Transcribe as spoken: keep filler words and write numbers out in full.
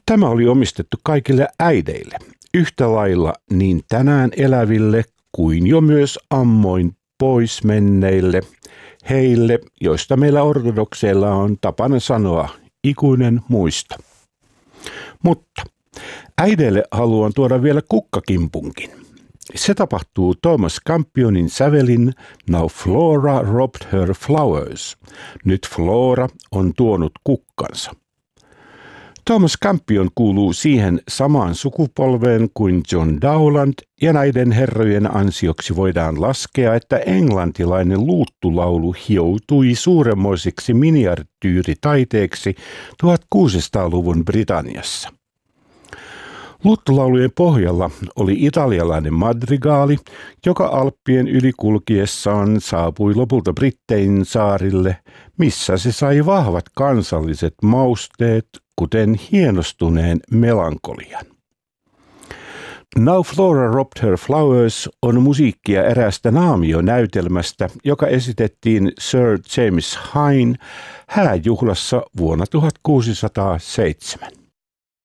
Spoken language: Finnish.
Tämä oli omistettu kaikille äideille, yhtä lailla niin tänään eläville kuin jo myös ammoin pois menneille, heille, joista meillä ortodokseilla on tapana sanoa ikuinen muisto. Mutta äideille haluan tuoda vielä kukkakimpunkin. Se tapahtuu Thomas Campionin sävelin Now Flora robbed her flowers. Nyt Flora on tuonut kukkansa. Thomas Campion kuuluu siihen samaan sukupolveen kuin John Dowland, ja näiden herrojen ansioksi voidaan laskea, että englantilainen luuttulaulu hioutui suuremmoiseksi miniatyyyritaiteeksi tuhatkuusisataaluvun Britanniassa. Luuttulaulujen pohjalla oli italialainen madrigaali, joka Alppien yli kulkiessaan saapui lopulta Brittein saarille, missä se sai vahvat kansalliset mausteet, kuten hienostuneen melankolian. Now Flora Robbed Her Flowers on musiikkia eräästä naamionäytelmästä, joka esitettiin Sir James Hine hääjuhlassa vuonna tuhatkuusisataaseitsemän.